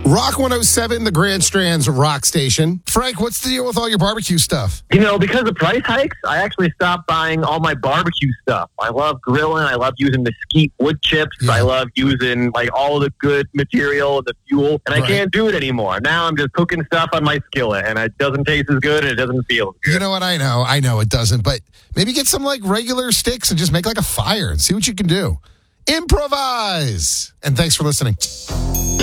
Rock 107, the Grand Strand's rock station. Frank, what's the deal with all your barbecue stuff? Because of price hikes, I actually stopped buying all my barbecue stuff. I love grilling. I love using mesquite wood chips. Yeah. I love using all the good material and the fuel. And I can't do it anymore. Now I'm just cooking stuff on my skillet, and it doesn't taste as good and it doesn't feel as good. You know what? I know it doesn't, but maybe get some regular sticks and just make a fire and see what you can do. Improvise! And thanks for listening.